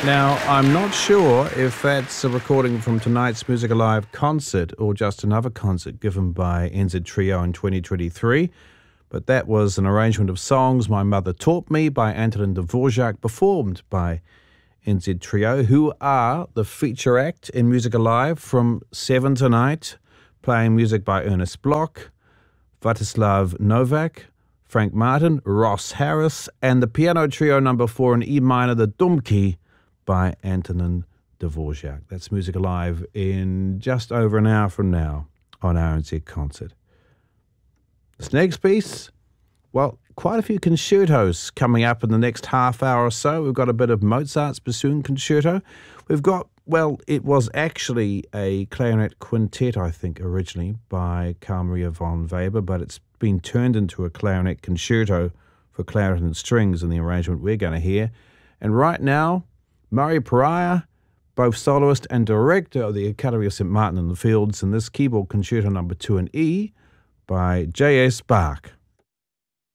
Now, I'm not sure if that's a recording from tonight's Music Alive concert or just another concert given by NZ Trio in 2023, but that was an arrangement of songs My Mother Taught Me by Antonin Dvorak, performed by NZ Trio, who are the feature act in Music Alive from 7 tonight, playing music by Ernest Bloch, Vladislav Novak, Frank Martin, Ross Harris, and the piano trio number 4 in E minor, the Dumki, by Antonin Dvorak. That's Music Alive in just over an hour from now on RNZ Concert. This next piece, well, quite a few concertos coming up in the next half hour or so. We've got a bit of Mozart's Bassoon Concerto. We've got, well, it was actually a clarinet quintet, I think, originally by Carl Maria von Weber, but it's been turned into a clarinet concerto for clarinet and strings in the arrangement we're going to hear. And right now, Murray Pariah, both soloist and director of the Academy of St. Martin in the Fields, in this keyboard concerto number 2 in E by J.S. Bach.